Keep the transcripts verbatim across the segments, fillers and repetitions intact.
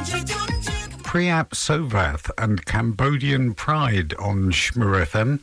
Priap Sovath and Cambodian Pride on Shmoo F M.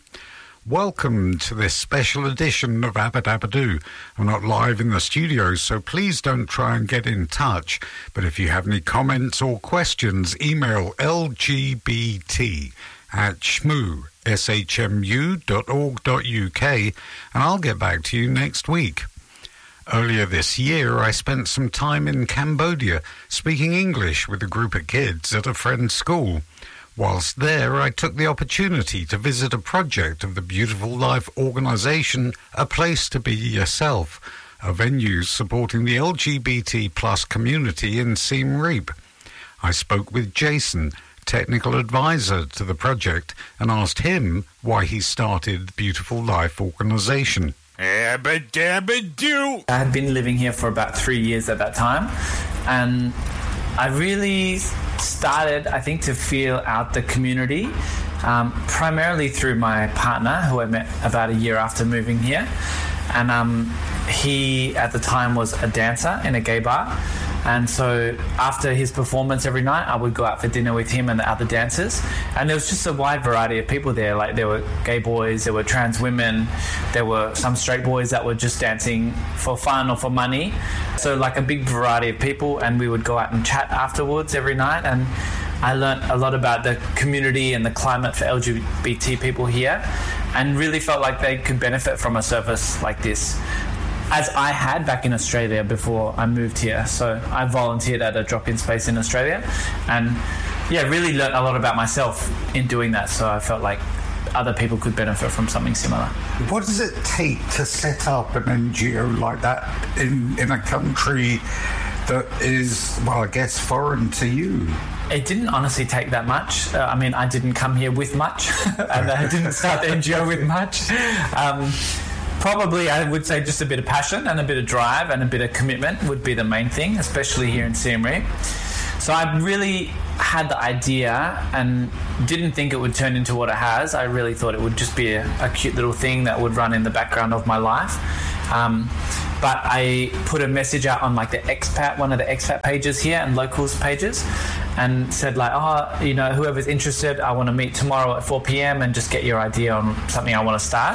Welcome to this special edition of Abba Dabba Doo. I'm not live in the studio, so please don't try and get in touch. But if you have any comments or questions, email L G B T at shmoo, S H M U dot org dot U K, and I'll get back to you next week. Earlier this year, I spent some time in Cambodia speaking English with a group of kids at a friend's school. Whilst there, I took the opportunity to visit a project of the Beautiful Life organisation, A Place to Be Yourself, a venue supporting the L G B T plus community in Siem Reap. I spoke with Jason, technical advisor to the project, and asked him why he started the Beautiful Life organisation. Abba Dabba Doo. I had been living here for about three years at that time, and I really started, I think, to feel out the community, um, primarily through my partner, who I met about a year after moving here. And um, he, at the time, was a dancer in a gay bar. And so after his performance every night, I would go out for dinner with him and the other dancers. And there was just a wide variety of people there. Like, there were gay boys, there were trans women, there were some straight boys that were just dancing for fun or for money. So like a big variety of people, and we would go out and chat afterwards every night. And I learnt a lot about the community and the climate for L G B T people here, and really felt like they could benefit from a service like this, as I had back in Australia before I moved here. So I volunteered at a drop-in space in Australia, and yeah, really learnt a lot about myself in doing that. So I felt like other people could benefit from something similar. What does it take to set up an N G O like that in, in a country that is, well, I guess, foreign to you? It didn't honestly take that much. Uh, I mean, I didn't come here with much, and I didn't start the N G O with much. Um, Probably, I would say, just a bit of passion and a bit of drive and a bit of commitment would be the main thing, especially here in Siem Reap. So I really had the idea and didn't think it would turn into what it has. I really thought it would just be a, a cute little thing that would run in the background of my life. Um, but I put a message out on like the expat, one of the expat pages here and locals pages, and said like, oh, you know, whoever's interested, I want to meet tomorrow at four p.m. and just get your idea on something I want to start.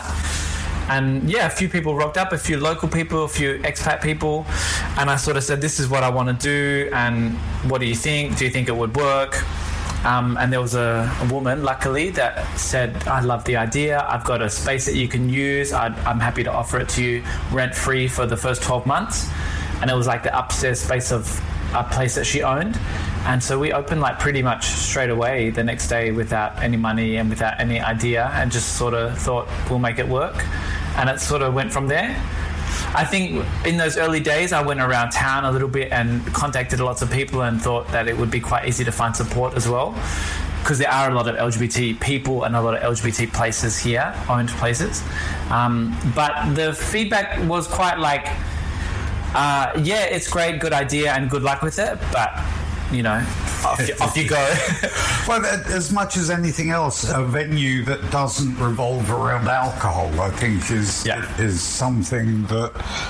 And yeah, a few people rocked up, a few local people, a few expat people, and I sort of said, this is what I want to do, and what do you think? Do you think it would work? Um, and there was a, a woman, luckily, that said, I love the idea. I've got a space that you can use. I'd, I'm happy to offer it to you rent-free for the first twelve months. And it was like the upstairs space of a place that she owned. And so we opened like pretty much straight away the next day without any money and without any idea, and just sort of thought we'll make it work. And it sort of went from there. I think in those early days I went around town a little bit and contacted lots of people and thought that it would be quite easy to find support as well, because there are a lot of L G B T people and a lot of L G B T places here, owned places. Um, but the feedback was quite like, uh, yeah, it's great, good idea, and good luck with it, but you know, off you, off you go. Well, as much as anything else, a venue that doesn't revolve around alcohol, I think, is yeah. is something that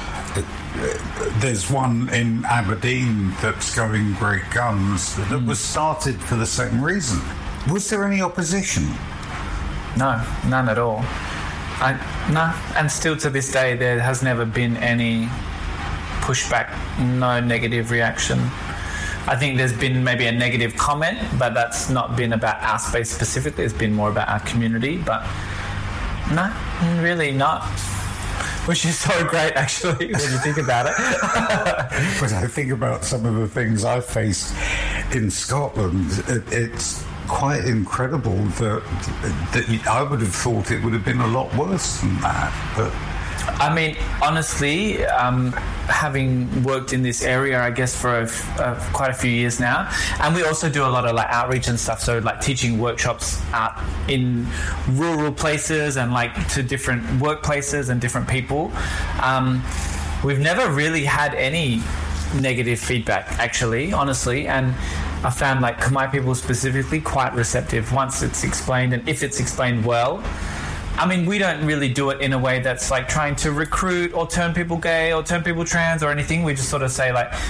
uh, there's one in Aberdeen that's going great guns that mm. was started for the same reason. Was there any opposition? No, none at all. I, no, and still to this day, there has never been any pushback, no negative reaction. I think there's been maybe a negative comment, but that's not been about our space specifically. It's been more about our community. But no, really not. Which is so great, actually, when you think about it. When I think about some of the things I've faced in Scotland, it, it's quite incredible that, that I would have thought it would have been a lot worse than that. But I mean, honestly, um, having worked in this area, I guess, for a, uh, quite a few years now, and we also do a lot of like outreach and stuff, so like teaching workshops out in rural places and like to different workplaces and different people. Um, we've never really had any negative feedback, actually, honestly, and I found like Khmer people specifically quite receptive once it's explained, and if it's explained well. I mean, we don't really do it in a way that's like trying to recruit or turn people gay or turn people trans or anything. We just sort of say like,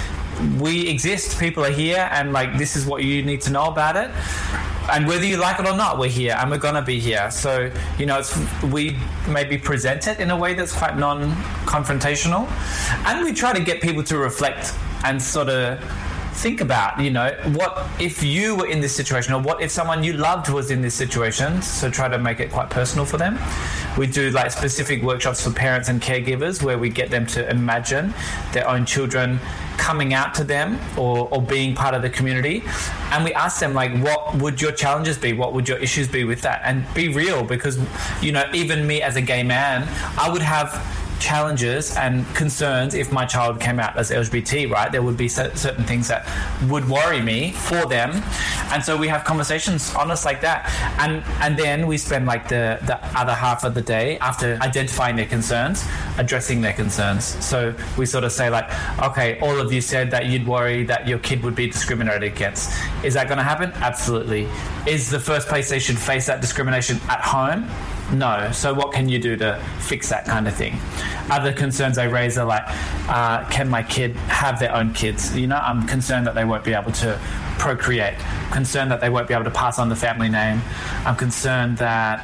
we exist, people are here, and like this is what you need to know about it. And whether you like it or not, we're here, and we're gonna be here. So, you know, it's, we maybe present it in a way that's quite non-confrontational, and we try to get people to reflect and sort of think about, you know, what if you were in this situation, or what if someone you loved was in this situation. So try to make it quite personal for them. We do like specific workshops for parents and caregivers where we get them to imagine their own children coming out to them or, or being part of the community, and we ask them like, what would your challenges be, what would your issues be with that, and be real, because, you know, even me as a gay man, I would have challenges and concerns if my child came out as L G B T, right? There would be certain things that would worry me for them, and so we have conversations honest like that, and and then we spend like the the other half of the day after identifying their concerns, addressing their concerns. So we sort of say like, okay, all of you said that you'd worry that your kid would be discriminated against. Is that going to happen? Absolutely. Is the first place they should face that discrimination at home? No. So what can you do to fix that kind of thing? Other concerns I raise are like, uh, can my kid have their own kids? You know, I'm concerned that they won't be able to procreate. Concerned that they won't be able to pass on the family name. I'm concerned that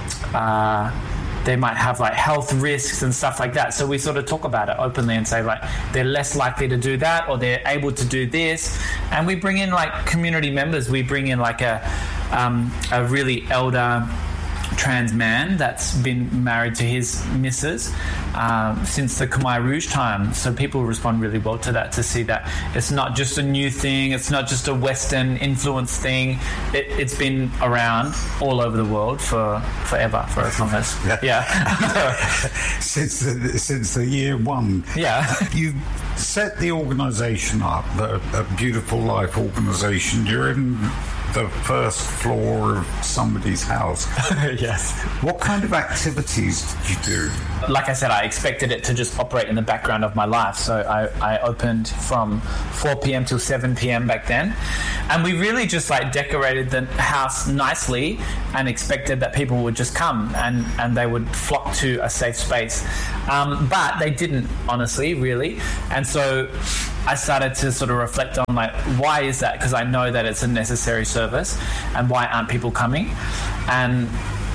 uh, they might have like health risks and stuff like that. So we sort of talk about it openly and say like, they're less likely to do that, or they're able to do this. And we bring in like community members. We bring in like a um, a really elder trans man that's been married to his missus um, since the Khmer Rouge time. So people respond really well to that, to see that it's not just a new thing, it's not just a Western influence thing. It, it's been around all over the world for forever, for as long as yeah, yeah. since the, since the year one. Yeah, you set the organisation up, the a Beautiful Life organisation. You're in the first floor of somebody's house. Yes. What kind of activities did you do? Like I said, I expected it to just operate in the background of my life. So I, I opened from four p.m. till seven p.m. back then. And we really just like decorated the house nicely and expected that people would just come and, and they would flock to a safe space. Um, but they didn't, honestly, really. And so I started to sort of reflect on like, why is that? Because I know that it's a necessary service, and why aren't people coming? And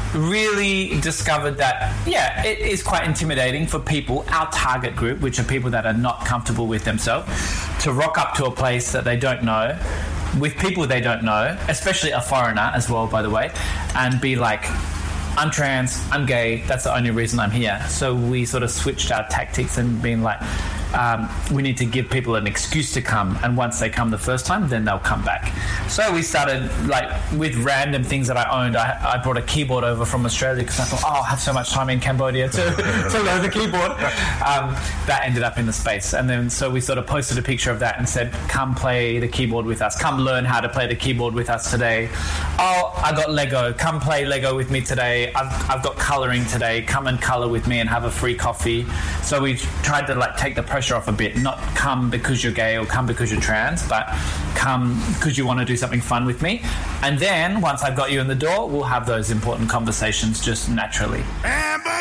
really discovered that, yeah, it is quite intimidating for people, our target group, which are people that are not comfortable with themselves, to rock up to a place that they don't know, with people they don't know, especially a foreigner as well, by the way, and be like, I'm trans, I'm gay, that's the only reason I'm here. So we sort of switched our tactics and been like, um, we need to give people an excuse to come, and once they come the first time, then they'll come back. So we started like with random things that I owned. I, I brought a keyboard over from Australia because I thought, oh, I'll have so much time in Cambodia to, to learn the keyboard. Um, that ended up in the space, and then so we sort of posted a picture of that and said, come play the keyboard with us, come learn how to play the keyboard with us today. Oh, I got Lego, come play Lego with me today. I've, I've got colouring today, come and colour with me and have a free coffee. So we tried to like take the pressure off a bit, not come because you're gay or come because you're trans, but come because you want to do something fun with me. And then once I've got you in the door, we'll have those important conversations just naturally.